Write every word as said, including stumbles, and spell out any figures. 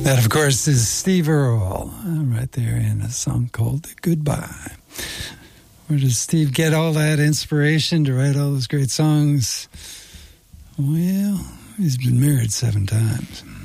That, of course, is Steve Earle, uh, right there in a song called Goodbye. Where does Steve get all that inspiration to write all those great songs? Well, he's been married seven times.